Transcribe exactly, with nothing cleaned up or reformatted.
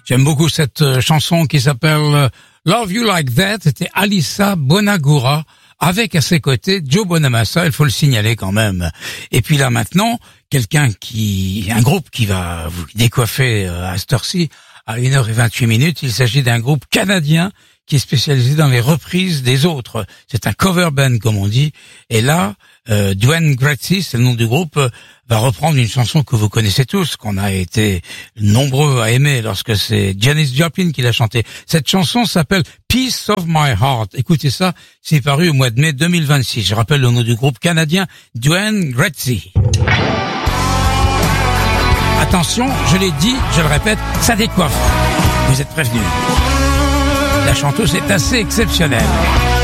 J'aime beaucoup cette euh, chanson qui s'appelle euh, Love You Like That. C'était Alissa Bonagura avec à ses côtés Joe Bonamassa, il faut le signaler quand même. Et puis là maintenant, quelqu'un qui, un groupe qui va vous décoiffer euh, à cette heure-ci à une heure vingt-huit minutes. Il s'agit d'un groupe canadien qui est spécialisé dans les reprises des autres. C'est un cover band, comme on dit. Et là, euh, Dwayne Gretzky, c'est le nom du groupe, euh, va reprendre une chanson que vous connaissez tous, qu'on a été nombreux à aimer lorsque c'est Janis Joplin qui l'a chantée. Cette chanson s'appelle Piece of My Heart. Écoutez ça, c'est paru au mois de mai deux mille vingt-six. Je rappelle le nom du groupe canadien, Dwayne Gretzky. Attention, je l'ai dit, je le répète, ça décoiffe. Vous êtes prévenus. La chanteuse est assez exceptionnelle.